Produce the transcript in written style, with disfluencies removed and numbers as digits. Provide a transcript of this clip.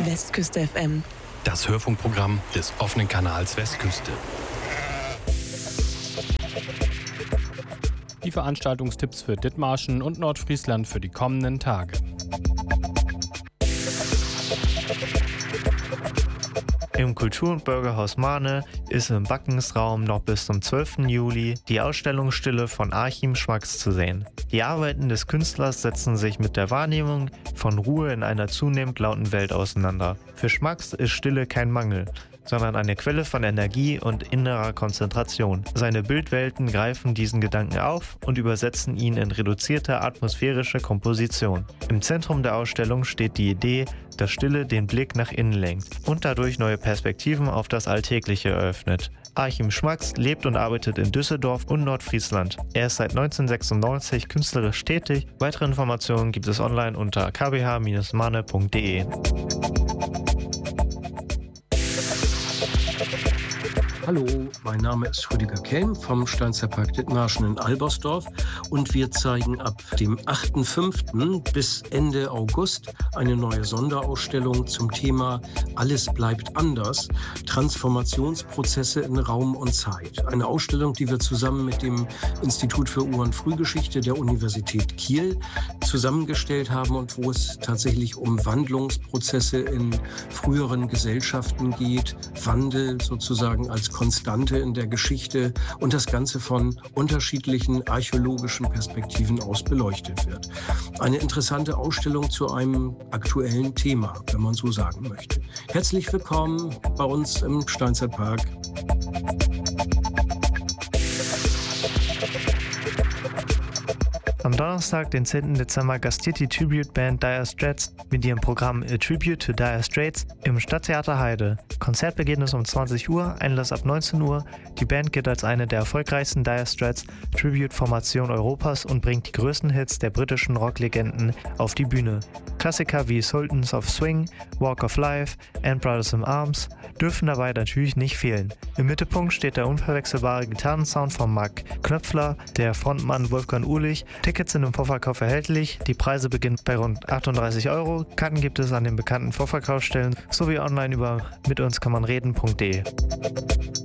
Westküste FM. Das Hörfunkprogramm des offenen Kanals Westküste. Die Veranstaltungstipps für Dithmarschen und Nordfriesland für die kommenden Tage. Im Kultur- und Bürgerhaus Mahne ist im Backensraum noch bis zum 12. Juli die Ausstellung Stille von Achim Schmacks zu sehen. Die Arbeiten des Künstlers setzen sich mit der Wahrnehmung von Ruhe in einer zunehmend lauten Welt auseinander. Für Schmacks ist Stille kein Mangel, sondern eine Quelle von Energie und innerer Konzentration. Seine Bildwelten greifen diesen Gedanken auf und übersetzen ihn in reduzierte atmosphärische Komposition. Im Zentrum der Ausstellung steht die Idee, dass Stille den Blick nach innen lenkt und dadurch neue Perspektiven auf das Alltägliche eröffnet. Achim Schmacks lebt und arbeitet in Düsseldorf und Nordfriesland. Er ist seit 1996 künstlerisch tätig. Weitere Informationen gibt es online unter kbh-mahne.de. Hallo, mein Name ist Rüdiger Kelm vom Steinzeitpark Dithmarschen in Albersdorf und wir zeigen ab dem 8.5. bis Ende August eine neue Sonderausstellung zum Thema Alles bleibt anders, Transformationsprozesse in Raum und Zeit. Eine Ausstellung, die wir zusammen mit dem Institut für Ur- und Frühgeschichte der Universität Kiel zusammengestellt haben und wo es tatsächlich um Wandlungsprozesse in früheren Gesellschaften geht, Wandel sozusagen als Konstante in der Geschichte und das Ganze von unterschiedlichen archäologischen Perspektiven aus beleuchtet wird. Eine interessante Ausstellung zu einem aktuellen Thema, wenn man so sagen möchte. Herzlich willkommen bei uns im Steinzeitpark. Am Donnerstag, den 10. Dezember, gastiert die Tribute-Band Dire Straits mit ihrem Programm A Tribute to Dire Straits im Stadttheater Heide. Konzertbeginn ist um 20 Uhr, Einlass ab 19 Uhr. Die Band gilt als eine der erfolgreichsten Dire Straits Tribute-Formationen Europas und bringt die größten Hits der britischen Rocklegenden auf die Bühne. Klassiker wie Sultans of Swing, Walk of Life, And Brothers in Arms dürfen dabei natürlich nicht fehlen. Im Mittelpunkt steht der unverwechselbare Gitarrensound von Mark Knöpfler, der Frontmann Wolfgang Uhlich. Tickets sind im Vorverkauf erhältlich. Die Preise beginnen bei rund 38 €. Karten gibt es an den bekannten Vorverkaufsstellen sowie online über mitunskammernreden.de.